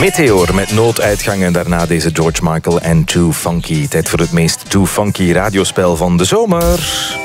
Meteor met nooduitgang en daarna deze George Michael en Too Funky. Tijd voor het meest Too Funky radiospel van de zomer.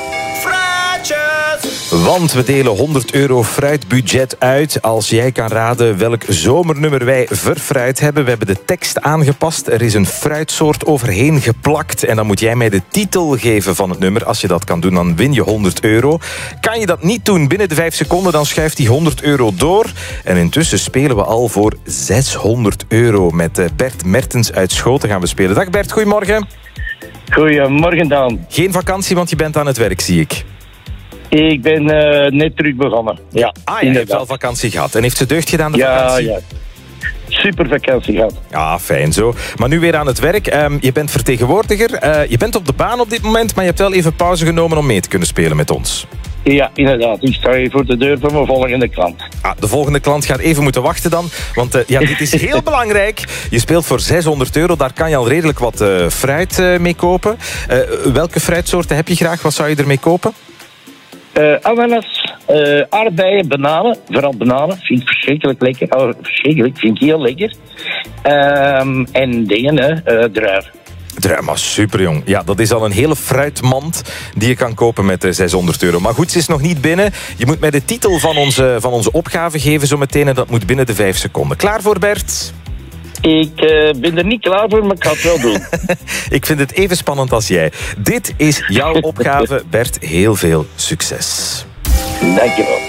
Want we delen €100 fruitbudget uit als jij kan raden welk zomernummer wij verfruit hebben. We hebben de tekst aangepast. Er is een fruitsoort overheen geplakt. En dan moet jij mij de titel geven van het nummer. Als je dat kan doen, dan win je €100. Kan je dat niet doen binnen de 5 seconden, dan schuift die €100 door. En intussen spelen we al voor €600. Met Bert Mertens uit Schoten gaan we spelen. Dag Bert, goedemorgen. Goedemorgen, Daan. Geen vakantie, want je bent aan het werk, zie ik. Ik ben net terug begonnen. Ja, je hebt wel vakantie gehad. En heeft ze deugd gedaan, de vakantie? Ja. Super vakantie gehad. Ja, fijn zo. Maar nu weer aan het werk. Je bent vertegenwoordiger. Je bent op de baan op dit moment, maar je hebt wel even pauze genomen om mee te kunnen spelen met ons. Ja, inderdaad. Ik sta hier voor de deur van mijn volgende klant. De volgende klant gaat even moeten wachten dan. Want dit is heel belangrijk. Je speelt voor €600. Daar kan je al redelijk wat fruit mee kopen. Welke fruitsoorten heb je graag? Wat zou je ermee kopen? Ananas, aardbeien, bananen. Vooral bananen vind ik verschrikkelijk lekker. Verschrikkelijk, vind ik heel lekker. En dingen, druiven. Maar super jong. Ja, dat is al een hele fruitmand die je kan kopen met €600. Maar goed, ze is nog niet binnen. Je moet mij de titel van onze opgave geven zo meteen. En dat moet binnen de 5 seconden. Klaar voor, Bert? Ik ben er niet klaar voor, maar ik ga het wel doen. Ik vind het even spannend als jij. Dit is jouw opgave. Bert, heel veel succes. Dankjewel.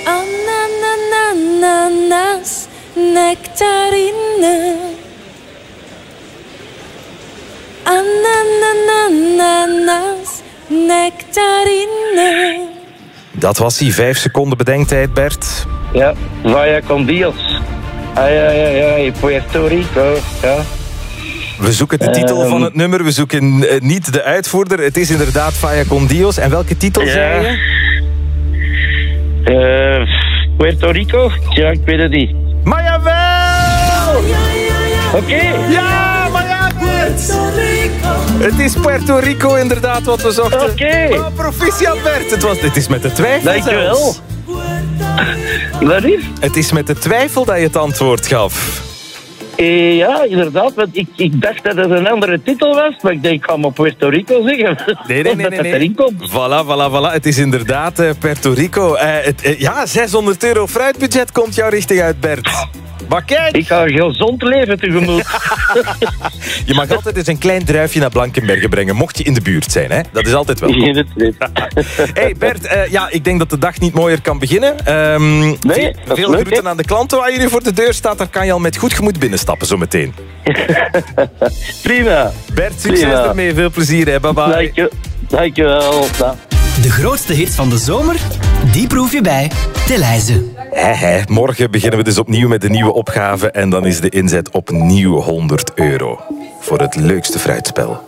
Ananas, nectarine. Ananas, nectarine. Dat was die 5 seconden bedenktijd, Bert. Ja, vaya con Dios. Ja, Puerto Rico, ja. We zoeken de titel van het nummer, we zoeken niet de uitvoerder. Het is inderdaad Vaya con Dios. En welke titel zei je? Puerto Rico? Ja, ik weet het niet. Maar jawel! Oké. Ja, maar ja, Bert! Het is Puerto Rico inderdaad wat we zochten. Oké. Oh, proficiat, Bert. Het is met de twijfel. Dankjewel. Zelfs. Wat is? Het is met de twijfel dat je het antwoord gaf. Ja, inderdaad. Want ik dacht dat het een andere titel was, maar ik denk, ik ga maar Puerto Rico zeggen. Nee. Erin komt. Voilà. Het is inderdaad Puerto Rico. €600 fruitbudget komt jouw richting uit, Bert. Maar kijk! Ik ga een gezond leven tegemoet. Je mag altijd eens een klein druifje naar Blankenberge brengen, mocht je in de buurt zijn. Hè? Dat is altijd wel. Hey Bert, ik denk dat de dag niet mooier kan beginnen. Veel groeten aan de klanten waar je nu voor de deur staat. Daar kan je al met goed gemoed binnenstappen zometeen. Prima. Bert, succes ermee. Veel plezier. Hè. Bye bye. Dankjewel. De grootste hits van de zomer, die proef je bij Delhaize. Morgen beginnen we dus opnieuw met de nieuwe opgave. En dan is de inzet opnieuw €100 voor het leukste fruitspel.